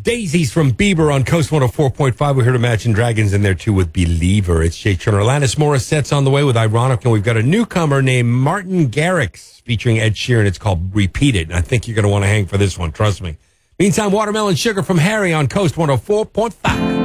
Daisies from Bieber on Coast 104.5. We heard Imagine Dragons in there too with Believer. It's Jay Turner. Alanis Morissette's on the way with Ironic, and we've got a newcomer named Martin Garrix featuring Ed Sheeran. It's called Repeat It, and I think you're going to want to hang for this one. Trust me. Meantime, Watermelon Sugar from Harry on Coast 104.5.